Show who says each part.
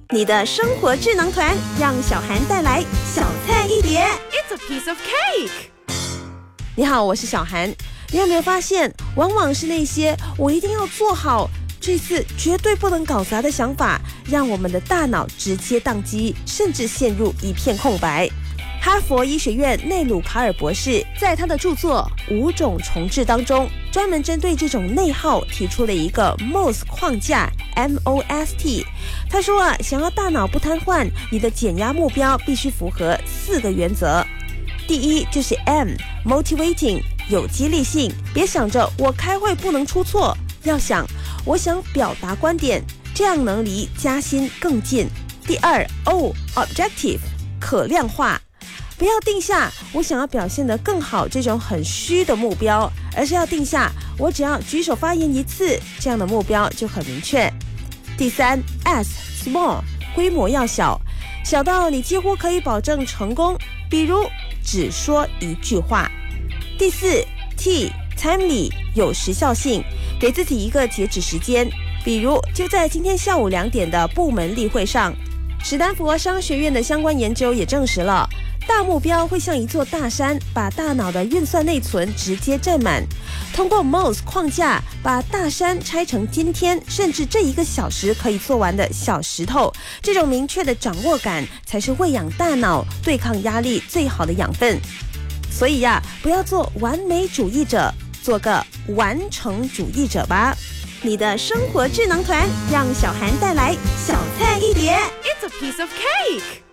Speaker 1: 你的生活智囊团，让小涵带来小菜一碟。
Speaker 2: It's a piece of cake。
Speaker 1: 你好，我是小涵。你有没有发现，往往是那些我一定要做好，这次绝对不能搞砸的想法，让我们的大脑直接宕机，甚至陷入一片空白。哈佛医学院内鲁卡尔博士在他的著作《5种重置》当中，专门针对这种内耗提出了一个 MOST 框架 MOST。他说想要大脑不瘫痪，你的减压目标必须符合4个原则。第一就是 Motivating， 有激励性，别想着我开会不能出错，要想我想表达观点，这样能离加薪更近。第二 Objective， 可量化，不要定下我想要表现得更好这种很虚的目标，而是要定下我只要举手发言1次，这样的目标就很明确。第三 Small， 规模要小，小到你几乎可以保证成功，比如只说1句话。第四 Timely， 有时效性，给自己一个截止时间，比如就在今天下午2点的部门例会上。史丹佛商学院的相关研究也证实了，大目标会像一座大山，把大脑的运算内存直接占满。通过 MOST 框架，把大山拆成今天甚至这1个小时可以做完的小石头，这种明确的掌握感才是喂养大脑、对抗压力最好的养分。所以不要做完美主义者，做个完成主义者吧。你的生活智囊团，让小涵带来小菜一碟。
Speaker 2: It's a piece of cake。